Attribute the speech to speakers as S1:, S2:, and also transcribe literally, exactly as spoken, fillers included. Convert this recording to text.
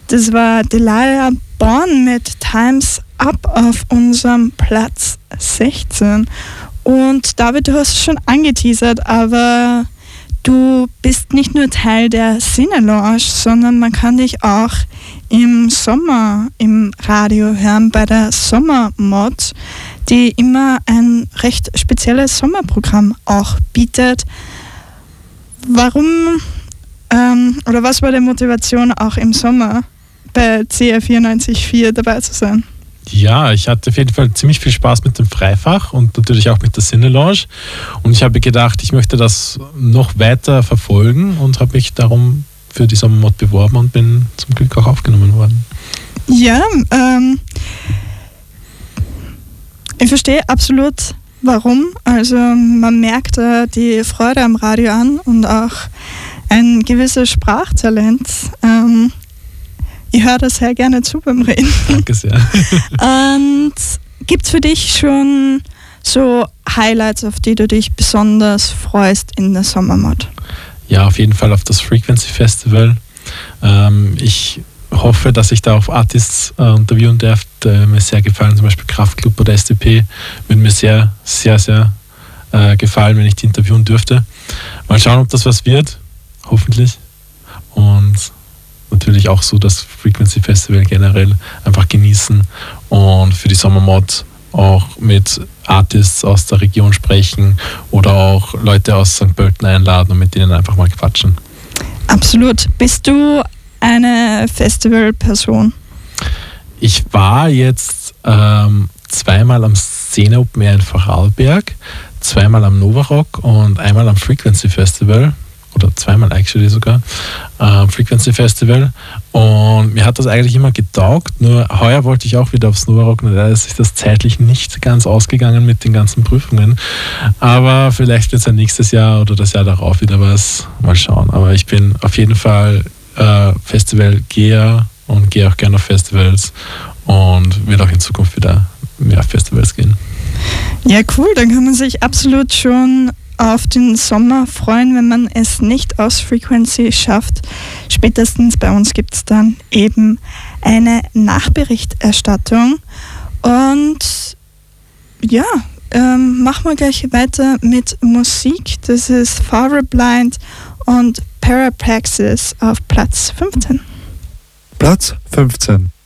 S1: Das war Delilah Born mit Time's Up auf unserem Platz sechzehn. Und David, du hast es schon angeteasert, aber du bist nicht nur Teil der Cine-Lounge, sondern man kann dich auch im Sommer im Radio hören bei der Sommermod, die immer ein recht spezielles Sommerprogramm auch bietet. Warum ähm, oder was war die Motivation, auch im Sommer bei C R vierundneunzig Komma vier dabei zu sein?
S2: Ja, ich hatte auf jeden Fall ziemlich viel Spaß mit dem Freifach und natürlich auch mit der Cine-Lounge. Und ich habe gedacht, ich möchte das noch weiter verfolgen und habe mich darum für die Sommermod beworben und bin zum Glück auch aufgenommen worden.
S1: Ja, ähm, ich verstehe absolut, warum. Also man merkt äh, die Freude am Radio an und auch ein gewisses Sprachtalent. Ähm, ich höre das sehr gerne zu beim Reden.
S2: Danke sehr.
S1: Und gibt es für dich schon so Highlights, auf die du dich besonders freust in der Sommermod?
S2: Ja, auf jeden Fall auf das Frequency Festival. Ähm, ich hoffe, dass ich da auf Artists äh, interviewen darf, die mir sehr gefallen, zum Beispiel Kraftklub oder S D P. Würde mir sehr, sehr, sehr äh, gefallen, wenn ich die interviewen dürfte. Mal schauen, ob das was wird. Hoffentlich. Und natürlich auch so das Frequency Festival generell einfach genießen und für die Sommermod auch mit Artists aus der Region sprechen oder auch Leute aus Sankt Pölten einladen und mit denen einfach mal quatschen.
S1: Absolut. Bist du eine Festivalperson?
S2: Ich war jetzt ähm, zweimal am Szene Open Air in Vorarlberg, zweimal am Nova Rock und einmal am Frequency Festival. Oder zweimal actually sogar, äh, Frequency Festival. Und mir hat das eigentlich immer getaugt, nur heuer wollte ich auch wieder aufs Nova Rock und da ist sich das zeitlich nicht ganz ausgegangen mit den ganzen Prüfungen. Aber vielleicht wird es ja nächstes Jahr oder das Jahr darauf wieder was. Mal schauen. Aber ich bin auf jeden Fall äh, Festivalgeher und gehe auch gerne auf Festivals und will auch in Zukunft wieder mehr auf Festivals gehen.
S1: Ja, cool. Dann kann man sich absolut schon auf den Sommer freuen, wenn man es nicht aus Frequency schafft. Spätestens bei uns gibt es dann eben eine Nachberichterstattung. Und ja, ähm, machen wir gleich weiter mit Musik. Das ist Far Blind und Parapraxis auf Platz fünfzehn.
S3: Platz fünfzehn.